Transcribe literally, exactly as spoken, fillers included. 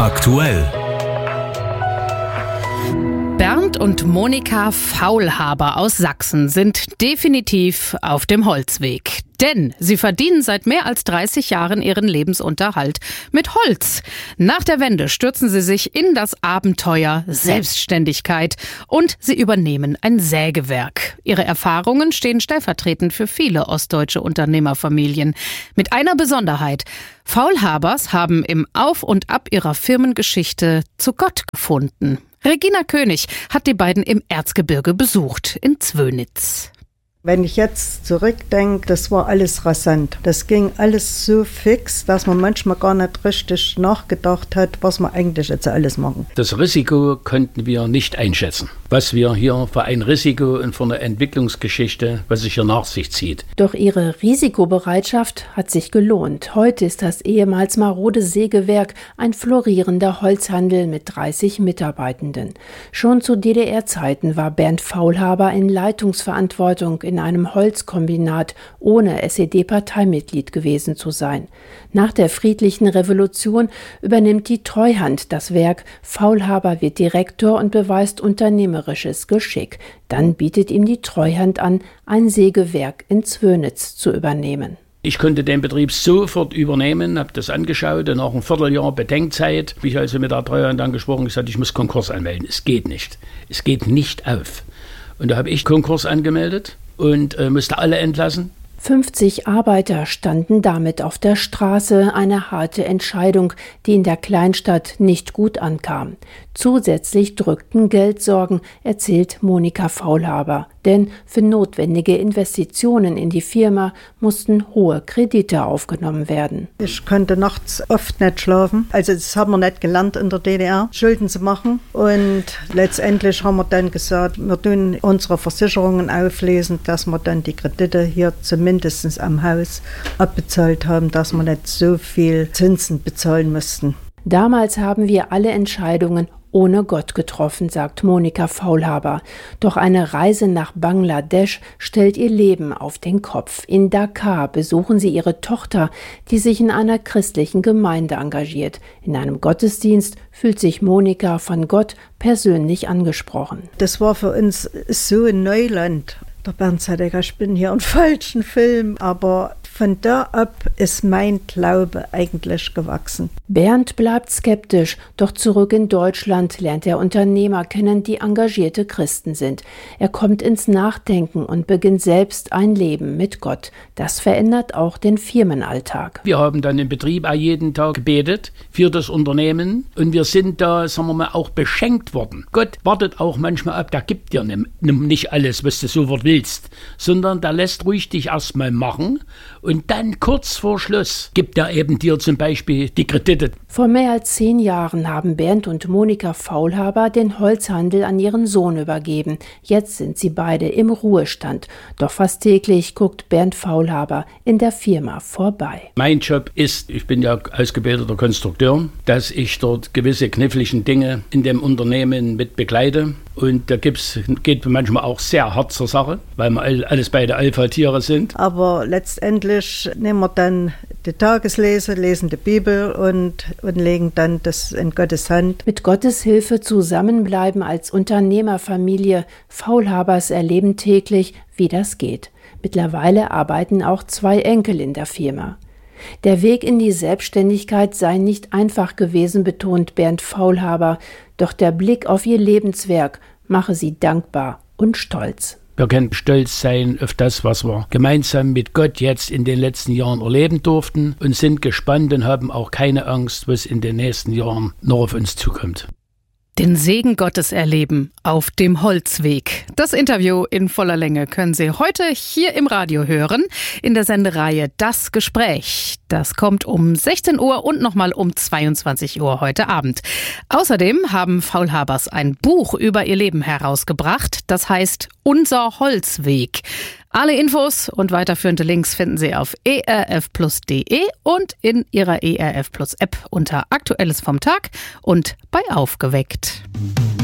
Aktuell. Bernd und Monika Faulhaber aus Sachsen sind definitiv auf dem Holzweg. Denn sie verdienen seit mehr als dreißig Jahren ihren Lebensunterhalt mit Holz. Nach der Wende stürzen sie sich in das Abenteuer Selbstständigkeit und sie übernehmen ein Sägewerk. Ihre Erfahrungen stehen stellvertretend für viele ostdeutsche Unternehmerfamilien. Mit einer Besonderheit: Faulhabers haben im Auf und Ab ihrer Firmengeschichte zu Gott gefunden. Regina König hat die beiden im Erzgebirge besucht, in Zwönitz. Wenn ich jetzt zurückdenke, das war alles rasant. Das ging alles so fix, dass man manchmal gar nicht richtig nachgedacht hat, was wir eigentlich jetzt alles machen. Das Risiko konnten wir nicht einschätzen, was wir hier für ein Risiko und für eine Entwicklungsgeschichte, was sich hier nach sich zieht. Doch ihre Risikobereitschaft hat sich gelohnt. Heute ist das ehemals marode Sägewerk ein florierender Holzhandel mit dreißig Mitarbeitenden. Schon zu D D R-Zeiten war Bernd Faulhaber in Leitungsverantwortung in in einem Holzkombinat, ohne S E D-Parteimitglied gewesen zu sein. Nach der friedlichen Revolution übernimmt die Treuhand das Werk. Faulhaber wird Direktor und beweist unternehmerisches Geschick. Dann bietet ihm die Treuhand an, ein Sägewerk in Zwönitz zu übernehmen. Ich konnte den Betrieb sofort übernehmen, habe das angeschaut und nach einem Vierteljahr Bedenkzeit habe ich also mit der Treuhand angesprochen und gesagt, ich muss Konkurs anmelden. Es geht nicht. Es geht nicht auf. Und da habe ich Konkurs angemeldet und äh, musste alle entlassen. fünfzig Arbeiter standen damit auf der Straße, eine harte Entscheidung, die in der Kleinstadt nicht gut ankam. Zusätzlich drückten Geldsorgen, erzählt Monika Faulhaber. Denn für notwendige Investitionen in die Firma mussten hohe Kredite aufgenommen werden. Ich konnte nachts oft nicht schlafen. Also das haben wir nicht gelernt in der D D R, Schulden zu machen. Und letztendlich haben wir dann gesagt, wir tun unsere Versicherungen auflesen, dass wir dann die Kredite hier zumindest am Haus abbezahlt haben, dass wir nicht so viel Zinsen bezahlen mussten. Damals haben wir alle Entscheidungen ohne Gott getroffen, sagt Monika Faulhaber. Doch eine Reise nach Bangladesch stellt ihr Leben auf den Kopf. In Dhaka besuchen sie ihre Tochter, die sich in einer christlichen Gemeinde engagiert. In einem Gottesdienst fühlt sich Monika von Gott persönlich angesprochen. Das war für uns so ein Neuland. Der Bernd sagte, ich bin hier im falschen Film, aber von da ab ist mein Glaube eigentlich gewachsen. Bernd bleibt skeptisch, doch zurück in Deutschland lernt er Unternehmer kennen, die engagierte Christen sind. Er kommt ins Nachdenken und beginnt selbst ein Leben mit Gott. Das verändert auch den Firmenalltag. Wir haben dann im Betrieb auch jeden Tag gebetet für das Unternehmen und wir sind da, sagen wir mal, auch beschenkt worden. Gott wartet auch manchmal ab, der gibt dir nicht alles, was du sofort willst, sondern der lässt ruhig dich erstmal machen. Und dann kurz vor Schluss gibt er eben dir zum Beispiel die Kredite. Vor mehr als zehn Jahren haben Bernd und Monika Faulhaber den Holzhandel an ihren Sohn übergeben. Jetzt sind sie beide im Ruhestand. Doch fast täglich guckt Bernd Faulhaber in der Firma vorbei. Mein Job ist, ich bin ja ausgebildeter Konstrukteur, dass ich dort gewisse kniffligen Dinge in dem Unternehmen mit begleite. Und da gibt's, geht manchmal auch sehr hart zur Sache, weil wir alles beide Alpha-Tiere sind. Aber letztendlich nehmen wir dann die Tageslese, lesen die Bibel und, und legen dann das in Gottes Hand. Mit Gottes Hilfe zusammenbleiben als Unternehmerfamilie. Faulhabers erleben täglich, wie das geht. Mittlerweile arbeiten auch zwei Enkel in der Firma. Der Weg in die Selbstständigkeit sei nicht einfach gewesen, betont Bernd Faulhaber. Doch der Blick auf ihr Lebenswerk mache sie dankbar und stolz. Wir können stolz sein auf das, was wir gemeinsam mit Gott jetzt in den letzten Jahren erleben durften und sind gespannt und haben auch keine Angst, was in den nächsten Jahren noch auf uns zukommt. Den Segen Gottes erleben auf dem Holzweg. Das Interview in voller Länge können Sie heute hier im Radio hören, in der Sendereihe Das Gespräch. Das kommt um sechzehn Uhr und nochmal um zweiundzwanzig Uhr heute Abend. Außerdem haben Faulhabers ein Buch über ihr Leben herausgebracht. Das heißt Unser Holzweg. Alle Infos und weiterführende Links finden Sie auf e r f plus punkt de und in Ihrer E R F Plus App unter Aktuelles vom Tag und bei Aufgeweckt.